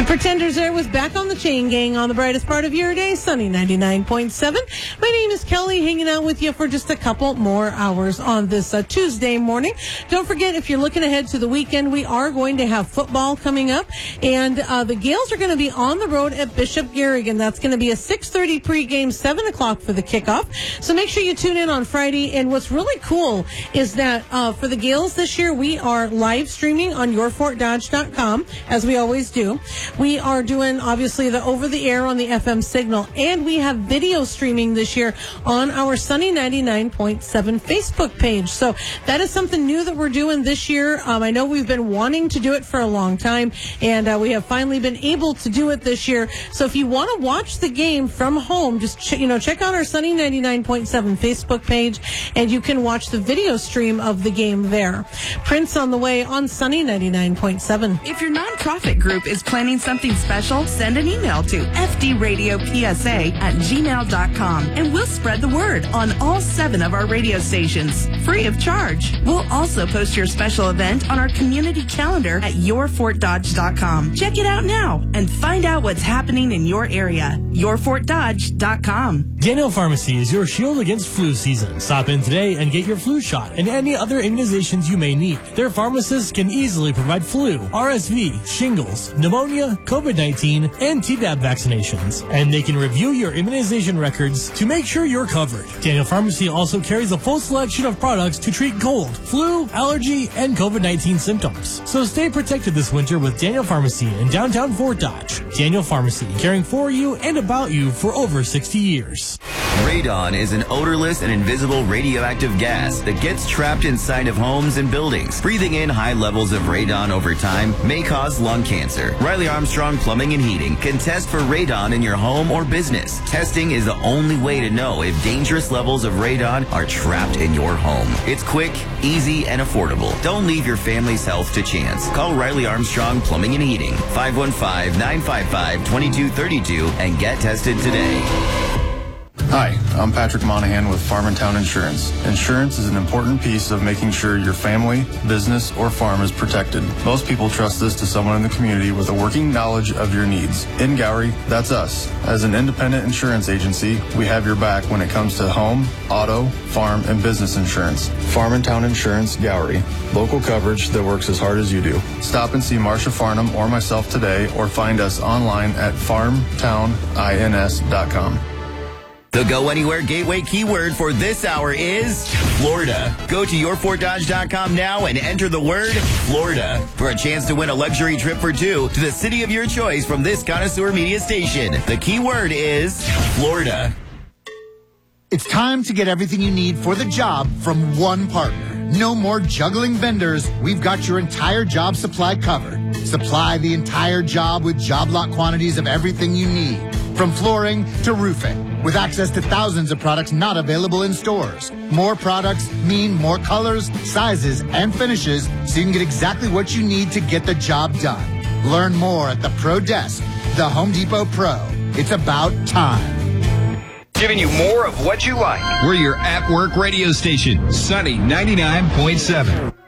The Pretenders there with Back on the Chain Gang on the brightest part of your day, Sunny 99.7. My name is Kelly, hanging out with you for just a couple more hours on this Tuesday morning. Don't forget, if you're looking ahead to the weekend, we are going to have football coming up, and the Gales are going to be on the road at Bishop Garrigan. That's going to be a 6:30 pregame, 7 o'clock for the kickoff. So make sure you tune in on Friday. And what's really cool is that for the Gales this year, we are live streaming on yourfortdodge.com, as we always do. We are doing, obviously, the over-the-air on the FM signal, and we have video streaming this year on our Sunny 99.7 Facebook page. So that is something new that we're doing this year. I know we've been wanting to do it for a long time, and we have finally been able to do it this year. So if you want to watch the game from home, just check out our Sunny 99.7 Facebook page, and you can watch the video stream of the game there. Prince on the way on Sunny 99.7. If your nonprofit group is planning something special, send an email to fdradiopsa@gmail.com, and we'll spread the word on all 7 of our radio stations, free of charge. We'll also post your special event on our community calendar at yourfortdodge.com. Check it out now and find out what's happening in your area. yourfortdodge.com. Daniel Pharmacy is your shield against flu season. Stop in today and get your flu shot and any other immunizations you may need. Their pharmacists can easily provide flu, RSV, shingles, pneumonia, COVID-19, and Tdap vaccinations. And they can review your immunization records to make sure you're covered. Daniel Pharmacy also carries a full selection of products to treat cold, flu, allergy, and COVID-19 symptoms. So stay protected this winter with Daniel Pharmacy in downtown Fort Dodge. Daniel Pharmacy, caring for you and about you for over 60 years. Radon is an odorless and invisible radioactive gas that gets trapped inside of homes and buildings. Breathing in high levels of radon over time may cause lung cancer. Riley Armstrong Plumbing and Heating can test for radon in your home or business. Testing is the only way to know if dangerous levels of radon are trapped in your home. It's quick, easy, and affordable. Don't leave your family's health to chance. Call Riley Armstrong Plumbing and Heating, 515-955-2232, and get tested today. Hi, I'm Patrick Monahan with Farm and Town Insurance. Insurance is an important piece of making sure your family, business, or farm is protected. Most people trust this to someone in the community with a working knowledge of your needs. In Gowrie, that's us. As an independent insurance agency, we have your back when it comes to home, auto, farm, and business insurance. Farm and Town Insurance, Gowrie. Local coverage that works as hard as you do. Stop and see Marcia Farnham or myself today, or find us online at farmtownins.com. The Go Anywhere Gateway keyword for this hour is Florida. Go to yourfortdodge.com now and enter the word Florida for a chance to win a luxury trip for 2 to the city of your choice from this connoisseur media station. The keyword is Florida. It's time to get everything you need for the job from one partner. No more juggling vendors. We've got your entire job supply covered. Supply the entire job with job lot quantities of everything you need, from flooring to roofing, with access to thousands of products not available in stores. More products mean more colors, sizes, and finishes, so you can get exactly what you need to get the job done. Learn more at the Pro Desk, the Home Depot Pro. It's about time. Giving you more of what you like. We're your at-work radio station, Sunny 99.7.